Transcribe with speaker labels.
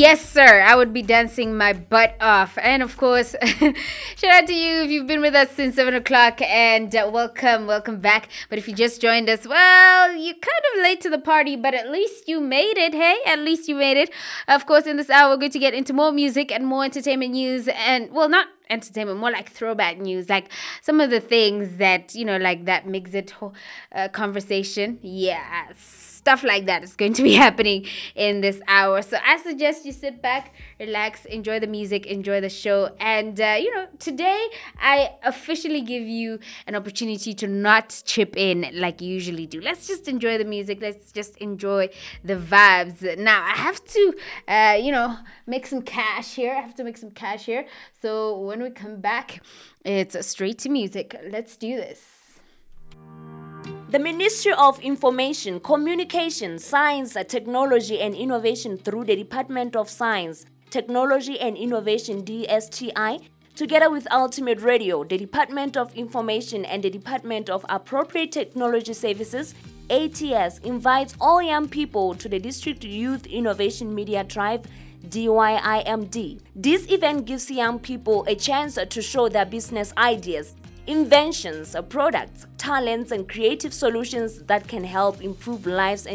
Speaker 1: Yes, sir. I would be dancing my butt off. And of course, shout out to you if you've been with us since 7 o'clock. And welcome back. But if you just joined us, well, you're kind of late to the party, but at least you made it. Hey, at least you made it. Of course, in this hour, we're going to get into more music and more entertainment news. And, well, not entertainment, more like throwback news, like some of the things that, like that makes it conversation. Yes. Stuff like that is going to be happening in this hour. So I suggest you sit back, relax, enjoy the music, enjoy the show. And, today I officially give you an opportunity to not chip in like you usually do. Let's just enjoy the music. Let's just enjoy the vibes. Now, I have to, make some cash here. So when we come back, it's straight to music. Let's do this.
Speaker 2: The Ministry of Information, Communication, Science, Technology and Innovation through the Department of Science, Technology and Innovation DSTI, together with Ultimate Radio, the Department of Information and the Department of Appropriate Technology Services, ATS, invites all young people to the District Youth Innovation Media Drive, DYIMD. This event gives young people a chance to show their business ideas, inventions, products, talents, and creative solutions that can help improve lives and